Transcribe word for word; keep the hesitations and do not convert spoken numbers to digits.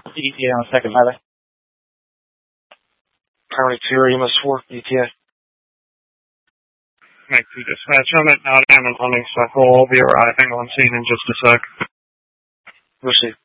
E T A on Second Highway. Priority two, E M S four, E T A. Make two dispatch. I'm at Nottingham and Hunting Circle. I'll be arriving on scene in just a sec. Receive.